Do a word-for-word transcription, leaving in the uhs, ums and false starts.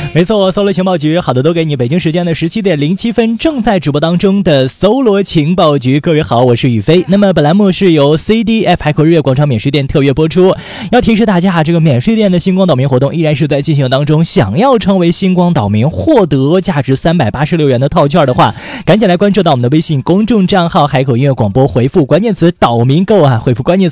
没错，搜罗情报局好的都给你。北京时间的十七点零七分，正在直播当中的搜罗情报局，各位好，我是宇飞。那么本栏目是由 C D F 海口日月广场免税店特约播出。要提示大家，这个免税店的星光岛民活动依然是在进行当中。想要成为星光岛民，获得价值三百八十六元的套券的话，赶紧来关注到我们的微信公众账号海口音乐广播，回复关键词岛民购啊，回复关键词